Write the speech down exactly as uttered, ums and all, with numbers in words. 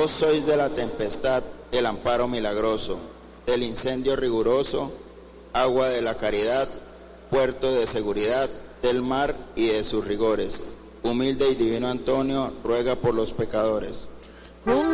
Vos sois de la tempestad el amparo milagroso, del incendio riguroso, agua de la caridad, puerto de seguridad del mar y de sus rigores. Humilde y divino Antonio, ruega por los pecadores.